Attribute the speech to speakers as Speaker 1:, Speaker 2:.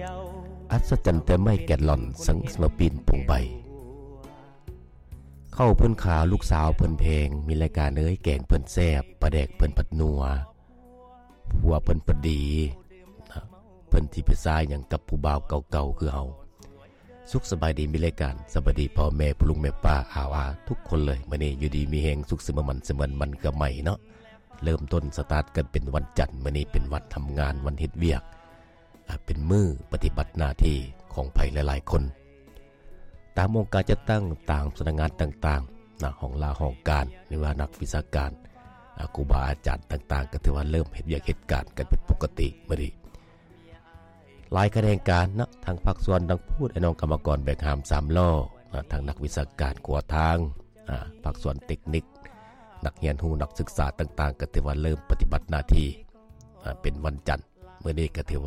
Speaker 1: อัศจรรย์แต่ไม่แกะหล่อนสังสมปินปงใบเข้าเพิ่นข่าวลูกสาวเพิ่นเพลงมีรายการแกงเพิ่นแซ่บปลาแดกเพิ่นผัดนัวผัวเพิ่นประดีเพิ่นที่ไปซ้ายอย่างกับผู้บ่าวเก่าๆคือเฮาสุขสบายดีมีรายการสวัสดีพ่อแม่พ่อลุงแม่ป้าอาทุกคนเลยมื้อนี้อยู่ดีมีแฮงสุขสมมันเสมือนมันก็ใหม่เนาะเริ่มต้นสตาร์ทกันเป็นวันจันทร์มื้อนี้เป็นวันทำงานวันเฮ็ดเวียกเป็นมื้อปฏิบัติหน้าที่ของไผหลายๆคนตามองค์การจัดตั้งต่างสำนักงานต่างๆนะห้องลาห้องการหรือว่านักวิชาการครูบาอาจารย์ต่างๆก็ถือว่าเริ่มเฮ็ดเวียกเหตุการณ์กันเป็นปกติมื้อนี้หลายคะแนนการนะทางภาคส่วนดังพูดไอ้น้องกรรมกรแบกหาม3ล้อทางนักวิชาการกว่าทางภาคส่วนเทคนิคนักเรียนนักศึกษาต่างๆก็ถือว่าเริ่มปฏิบัติหน้าที่เป็นวันจันทร์มื้อนี้ก็ถือ